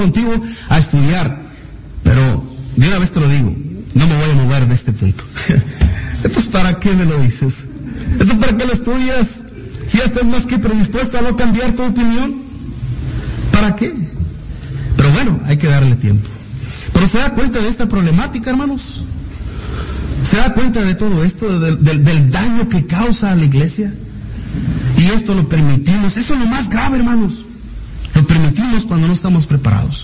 contigo a estudiar, pero de una vez te lo digo, no me voy a mover de este punto. Entonces, ¿para qué me lo dices? Entonces, ¿para qué lo estudias? Si ya estás más que predispuesto a no cambiar tu opinión, ¿para qué? Pero bueno, hay que darle tiempo. Pero se da cuenta de esta problemática, hermanos. Se da cuenta de todo esto, del daño que causa a la iglesia. Y esto lo permitimos. Eso es lo más grave, hermanos. Lo permitimos cuando no estamos preparados.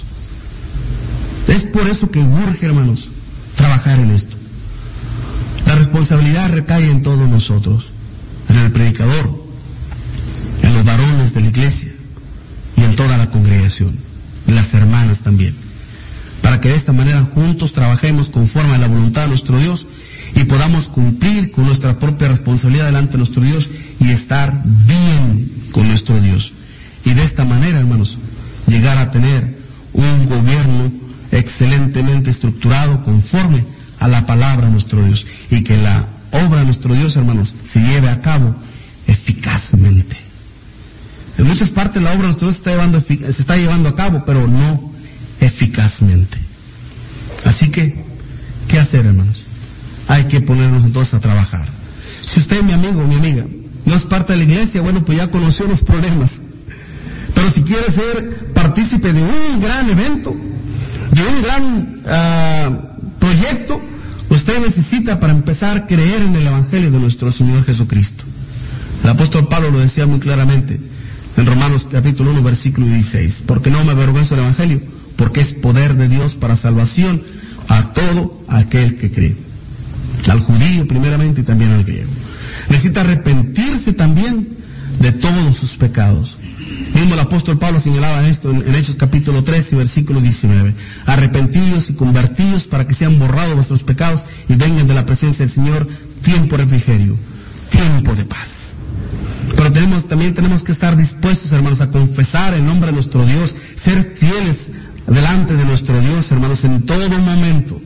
Es por eso que urge, hermanos, trabajar en esto. La responsabilidad recae en todos nosotros, en el predicador, en los varones de la iglesia y en toda la congregación, en las hermanas también, para que de esta manera juntos trabajemos conforme a la voluntad de nuestro Dios y podamos cumplir con nuestra propia responsabilidad delante de nuestro Dios y estar bien con nuestro Dios. Y de esta manera, hermanos, llegar a tener un gobierno excelentemente estructurado conforme a la palabra de nuestro Dios, y que la obra de nuestro Dios, hermanos, se lleve a cabo eficazmente. En muchas partes la obra de nuestro Dios se está llevando a cabo, pero no eficazmente. Así que, ¿qué hacer, hermanos? Hay que ponernos entonces a trabajar. Si usted, mi amigo, mi amiga, no es parte de la iglesia, bueno, pues ya conoció los problemas. Pero si quiere ser partícipe de un gran evento, de un gran proyecto, usted necesita para empezar a creer en el Evangelio de nuestro Señor Jesucristo. El apóstol Pablo lo decía muy claramente en Romanos capítulo 1, versículo 16. Porque no me avergüenzo del Evangelio, porque es poder de Dios para salvación a todo aquel que cree. Al judío primeramente y también al griego. Necesita arrepentirse también de todos sus pecados. Mismo el apóstol Pablo señalaba esto en Hechos capítulo 13, versículo 19. Arrepentidos y convertidos para que sean borrados vuestros pecados y vengan de la presencia del Señor tiempo de refrigerio, tiempo de paz. Pero también tenemos que estar dispuestos, hermanos, a confesar el nombre de nuestro Dios, ser fieles delante de nuestro Dios, hermanos, en todo momento,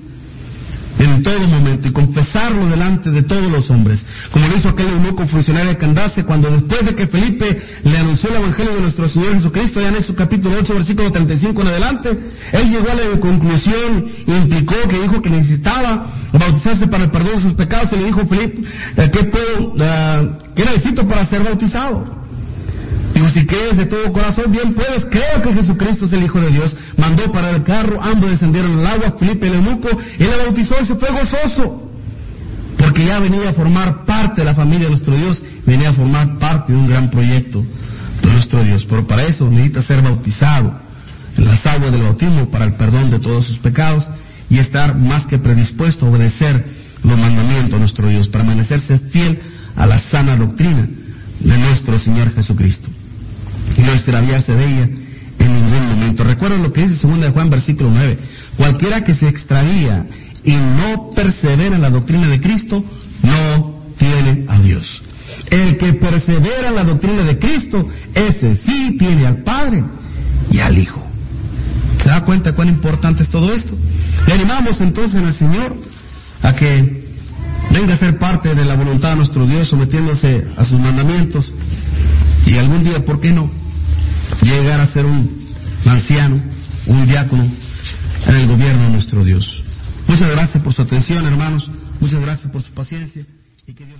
y confesarlo delante de todos los hombres, como lo hizo aquel eunuco funcionario de Candace, cuando después de que Felipe le anunció el Evangelio de nuestro Señor Jesucristo, ya en Hechos capítulo 8, versículo 35 en adelante, él llegó a la conclusión y implicó que dijo que necesitaba bautizarse para el perdón de sus pecados, y le dijo a Felipe, ¿qué necesito para ser bautizado? Digo, si crees de todo corazón, bien puedes, creo que Jesucristo es el Hijo de Dios. Mandó para el carro, ambos descendieron al agua, Felipe el eunuco, él le bautizó y se fue gozoso, porque ya venía a formar parte de la familia de nuestro Dios, venía a formar parte de un gran proyecto de nuestro Dios. Pero para eso necesita ser bautizado en las aguas del bautismo para el perdón de todos sus pecados y estar más que predispuesto a obedecer los mandamientos de nuestro Dios, para permanecerse fiel a la sana doctrina de nuestro Señor Jesucristo y no extraviarse de ella en ningún momento. Recuerda lo que dice 2 de Juan versículo 9: cualquiera que se extravía y no persevera en la doctrina de Cristo no tiene a Dios. El que persevera en la doctrina de Cristo, ese sí tiene al Padre y al Hijo. ¿Se da cuenta cuán importante es todo esto? Le animamos entonces al Señor a que venga a ser parte de la voluntad de nuestro Dios, sometiéndose a sus mandamientos, y algún día, ¿por qué no?, llegar a ser un anciano, un diácono en el gobierno de nuestro Dios. Muchas gracias por su atención, hermanos. Muchas gracias por su paciencia. Y que Dios